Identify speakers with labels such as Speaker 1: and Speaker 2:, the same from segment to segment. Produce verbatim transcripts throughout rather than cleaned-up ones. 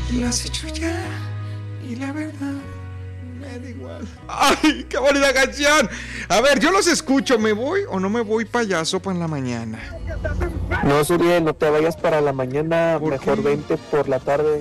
Speaker 1: y lo has hecho ya, y la verdad me da igual. ¡Ay, qué bonita canción! A ver, yo los escucho, ¿me voy o no me voy, payaso, para la mañana?
Speaker 2: No, Suriel, no te vayas para la mañana, mejor qué? Vente por la tarde.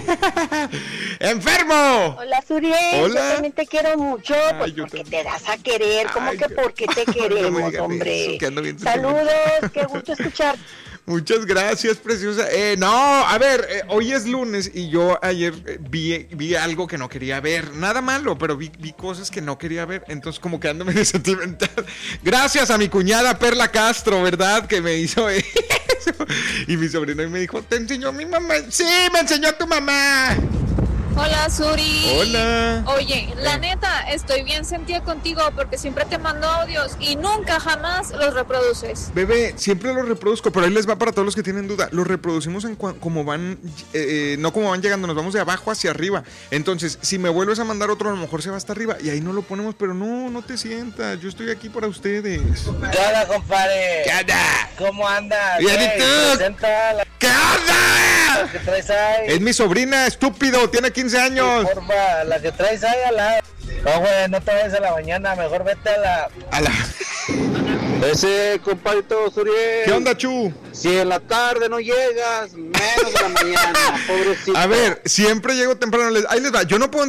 Speaker 1: ¡Enfermo!
Speaker 3: Hola, Suriel.
Speaker 1: Hola.
Speaker 3: Yo también te quiero mucho, pues porque también te das a querer. ¿Cómo Ay, que porque te queremos, no hombre? Eso, saludos, qué gusto escuchar.
Speaker 1: Muchas gracias, preciosa. Eh, no, a ver, eh, hoy es lunes y yo ayer eh, vi, vi algo que no quería ver. Nada malo, pero vi, vi cosas que no quería ver. Entonces como que ando medio sentimental. Gracias a mi cuñada Perla Castro, ¿verdad? Que me hizo eso. Y mi sobrino me dijo, ¿te enseñó mi mamá? Sí, me enseñó tu mamá.
Speaker 4: Hola, Suri.
Speaker 1: Hola.
Speaker 4: Oye, la neta, estoy bien sentida contigo porque siempre te mando audios y nunca jamás los reproduces.
Speaker 1: Bebé, siempre los reproduzco, pero ahí les va para todos los que tienen duda. Los reproducimos en cua- como van, eh, no como van llegando, nos vamos de abajo hacia arriba. Entonces, si me vuelves a mandar otro, a lo mejor se va hasta arriba y ahí no lo ponemos, pero no, no te sientas. Yo estoy aquí para ustedes.
Speaker 5: ¿Qué onda, compadre?
Speaker 1: ¿Qué onda?
Speaker 5: ¿Cómo andas?
Speaker 1: Bien, ¿y tú?
Speaker 5: La...
Speaker 1: ¿Qué onda?
Speaker 5: ¿Qué traes ahí?
Speaker 1: Es mi sobrina, estúpido, tiene quince años.
Speaker 5: Sí, porfa, la que traes ahí al lado. No, güey, no te vayas a la mañana, mejor vete a la...
Speaker 1: A la...
Speaker 2: Ese compadrito Suriel.
Speaker 1: ¿Qué onda, Chu?
Speaker 2: Si en la tarde no llegas, menos de la mañana, pobrecito.
Speaker 1: A ver, siempre llego temprano. Ahí les va. Yo no puedo